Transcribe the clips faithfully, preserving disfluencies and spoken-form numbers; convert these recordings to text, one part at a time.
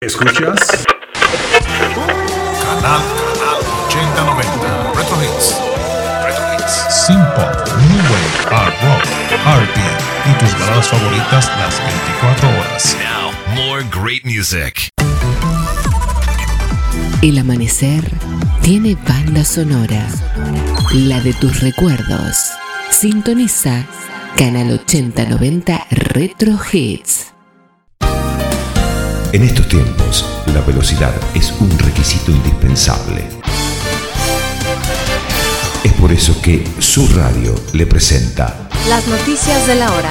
¿Escuchas? Canal, canal ochenta noventa. Retro Hits. Retro Hits. Synth-pop, New Wave, Art Rock, R and B y tus baladas favoritas las veinticuatro horas. Now, more great music. El amanecer tiene banda sonora, la de tus recuerdos. Sintoniza Canal ochenta noventa Retro Hits. En estos tiempos, la velocidad es un requisito indispensable. Es por eso que Su Radio le presenta las noticias de la hora.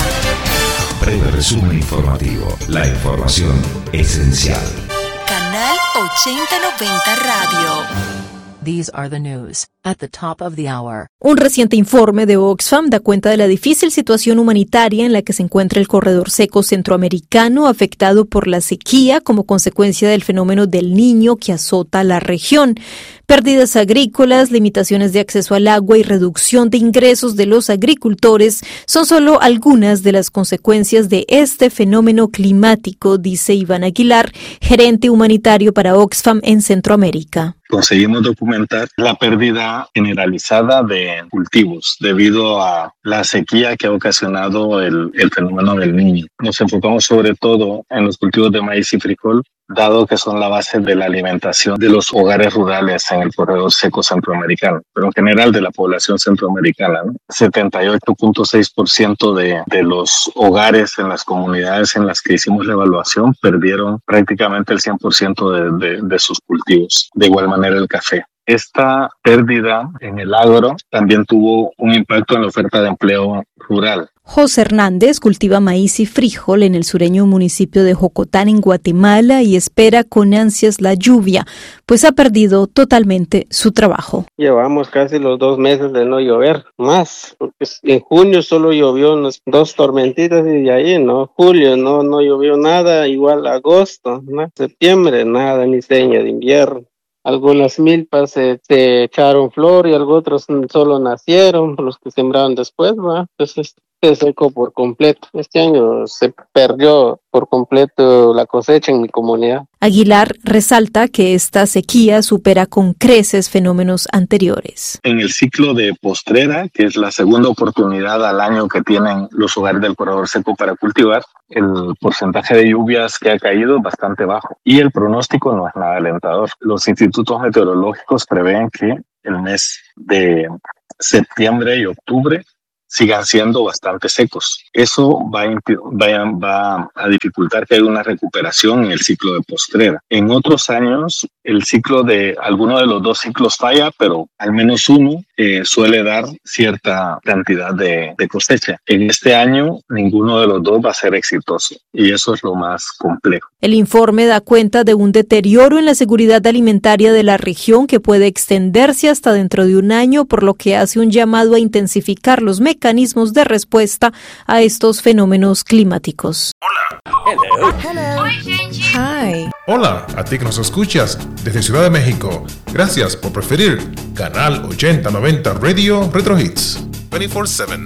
Breve resumen informativo, la información esencial. Canal ochenta noventa Radio. These are the news at the top of the hour. Un reciente informe de Oxfam da cuenta de la difícil situación humanitaria en la que se encuentra el corredor seco centroamericano, afectado por la sequía como consecuencia del fenómeno del Niño que azota la región. Pérdidas agrícolas, limitaciones de acceso al agua y reducción de ingresos de los agricultores son solo algunas de las consecuencias de este fenómeno climático, dice Iván Aguilar, gerente humanitario para Oxfam en Centroamérica. Conseguimos documentar la pérdida generalizada de cultivos debido a la sequía que ha ocasionado el, el fenómeno del Niño. Nos enfocamos sobre todo en los cultivos de maíz y frijol, dado que son la base de la alimentación de los hogares rurales en el corredor seco centroamericano, pero en general de la población centroamericana, ¿no? setenta y ocho punto seis por ciento de, de los hogares en las comunidades en las que hicimos la evaluación perdieron prácticamente el cien por ciento de, de, de sus cultivos. De igual manera el café. Esta pérdida en el agro también tuvo un impacto en la oferta de empleo rural. José Hernández cultiva maíz y frijol en el sureño municipio de Jocotán, en Guatemala, y espera con ansias la lluvia, pues ha perdido totalmente su trabajo. Llevamos casi los dos meses de no llover, más, porque en junio solo llovió unas dos tormentitas y de ahí, ¿no? Julio no, no llovió nada, igual agosto, ¿no? Septiembre nada, ni seña de invierno. Algunas milpas se, se echaron flor y algunos otros solo nacieron, los que sembraron después, ¿va? Entonces se secó por completo. Este año se perdió por completo la cosecha en mi comunidad. Aguilar resalta que esta sequía supera con creces fenómenos anteriores. En el ciclo de postrera, que es la segunda oportunidad al año que tienen los hogares del corredor seco para cultivar, el porcentaje de lluvias que ha caído es bastante bajo y el pronóstico no es nada alentador. Los institutos meteorológicos prevén que el mes de septiembre y octubre sigan siendo bastante secos. Eso va a, va, va a dificultar que haya una recuperación en el ciclo de postrera. En otros años, el ciclo de alguno de los dos ciclos falla, pero al menos uno eh, suele dar cierta cantidad de, de cosecha. En este año, ninguno de los dos va a ser exitoso y eso es lo más complejo. El informe da cuenta de un deterioro en la seguridad alimentaria de la región que puede extenderse hasta dentro de un año, por lo que hace un llamado a intensificar los mecanismos mecanismos de respuesta a estos fenómenos climáticos. Hola. Hello. Hello. Hi. Hola, a ti que nos escuchas desde Ciudad de México. Gracias por preferir Canal ochenta noventa Radio Retro Hits veinticuatro siete.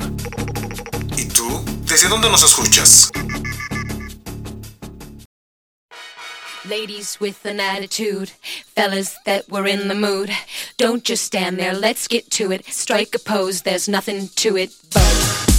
¿Y tú? ¿Desde dónde nos escuchas? Ladies with an attitude, fellas that were in the mood. Don't just stand there, let's get to it. Strike a pose, there's nothing to it but